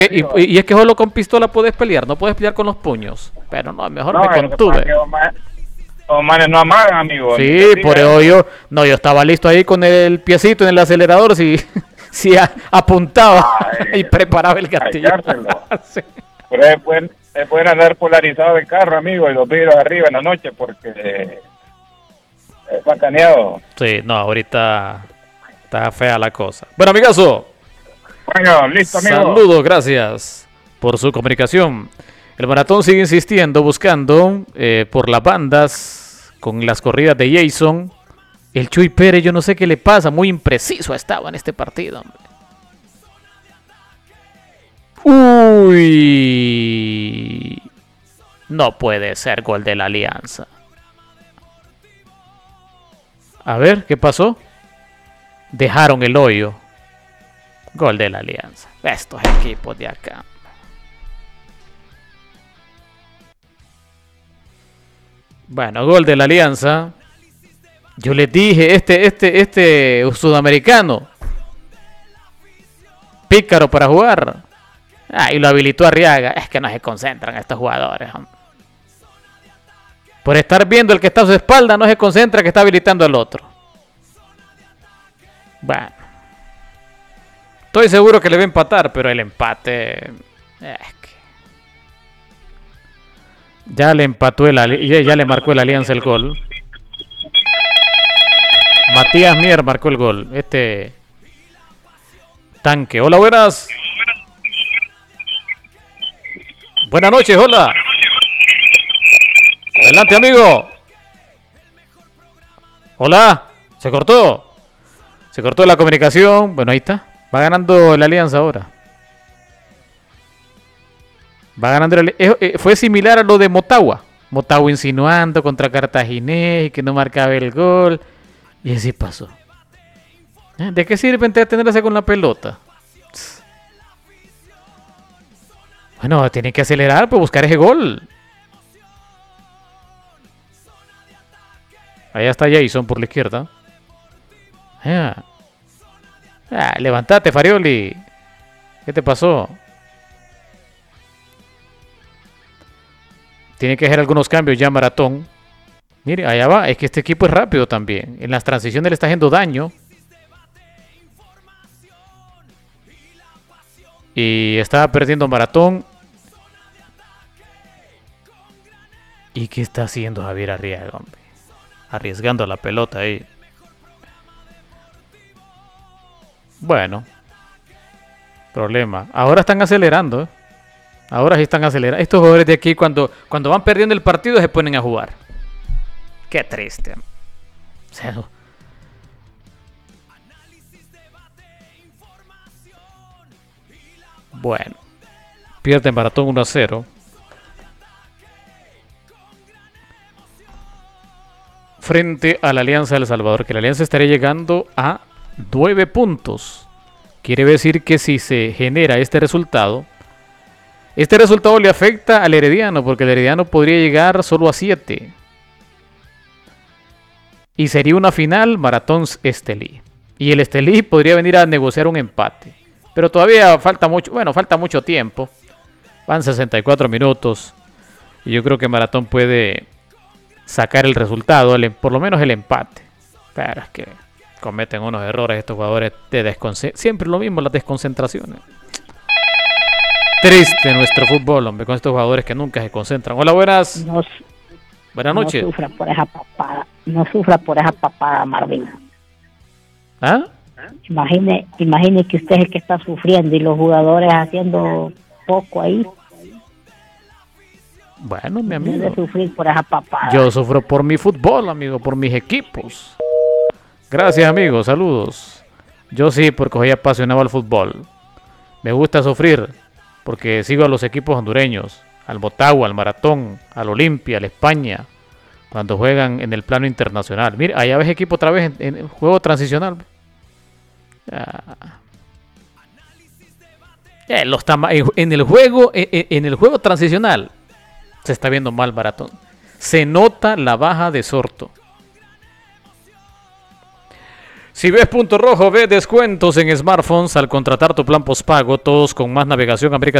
Y es que solo con pistola puedes pelear, no puedes pelear con los puños. Pero no, mejor No, me lo que pasa es contuve. que los manes no amagan, amigo. Sí, por eso yo estaba listo ahí con el piecito en el acelerador, si apuntaba y preparaba el gatillo. Sí. Pero pueden andar polarizados el carro, amigo, y los vidrios arriba en la noche porque es bacaneado. Sí, no, ahorita está fea la cosa. Bueno, amigazo. Bueno, listo, amigo. Saludos, gracias por su comunicación. El maratón sigue insistiendo, buscando por las bandas con las corridas de Jason. El Chuy Pérez, yo no sé qué le pasa, muy impreciso estaba en este partido, hombre. Uy, no puede ser gol de la Alianza. A ver, ¿qué pasó? Dejaron el hoyo. Gol de la Alianza. Estos equipos de acá. Bueno, gol de la Alianza. Yo les dije, este sudamericano. Pícaro para jugar. Y lo habilitó Arriaga. Es que no se concentran estos jugadores. Hombre. Por estar viendo el que está a su espalda, no se concentra que está habilitando al otro. Bueno. Estoy seguro que le va a empatar, pero el empate... Es que... Ya le empató ya le marcó el Alianza el gol. Matías Mier marcó el gol. Tanque. Hola, buenas. Buenas noches, hola. Adelante, amigo. Hola. Se cortó la comunicación. Bueno, ahí está. Va ganando la Alianza ahora. Va ganando fue similar a lo de Motagua. Motagua insinuando contra Cartaginés y que no marcaba el gol. Y así pasó. ¿De qué sirve entretenerse con la pelota? Bueno, tiene que acelerar para buscar ese gol. Allá está Jason por la izquierda. Levantate, Farioli. ¿Qué te pasó? Tiene que hacer algunos cambios ya Maratón. Mire, allá va. Es que este equipo es rápido también. En las transiciones le está haciendo daño. Y estaba perdiendo Maratón. ¿Y qué está haciendo Javier Arriaga, hombre? Arriesgando la pelota ahí. Bueno. Problema. Ahora están acelerando. Ahora sí están acelerando. Estos jugadores de aquí cuando van perdiendo el partido se ponen a jugar. Qué triste. O sea, bueno. Pierde Maratón 1-0. Frente a la Alianza de El Salvador. Que la Alianza estaría llegando a 9 puntos. Quiere decir que si se genera este resultado le afecta al Herediano, porque el Herediano podría llegar solo a 7. Y sería una final Maratón-Estelí. Y el Estelí podría venir a negociar un empate. Pero todavía falta mucho tiempo. Van 64 minutos. Y yo creo que Maratón puede sacar el resultado, por lo menos el empate. Pero es que cometen unos errores estos jugadores de desconcentración. Siempre lo mismo, las desconcentraciones. Triste nuestro fútbol, hombre, con estos jugadores que nunca se concentran. Hola, buenas. Buenas noches. No sufra por esa papada. No sufra por esa papada, Marvin. ¿Ah? Imagine que usted es el que está sufriendo y los jugadores haciendo poco ahí. Bueno, mi amigo. Debe sufrir por esa papada. Yo sufro por mi fútbol, amigo, por mis equipos. Gracias, amigo, saludos. Yo sí, porque soy apasionado al fútbol. Me gusta sufrir porque sigo a los equipos hondureños, al Motagua, al Maratón, al Olimpia, al España, cuando juegan en el plano internacional. Mira, allá ves equipo otra vez en juego transicional. En el juego transicional se está viendo mal Maratón. Se nota la baja de Sorto. Si ves punto rojo, ve descuentos en smartphones al contratar tu plan postpago, todos con más navegación, América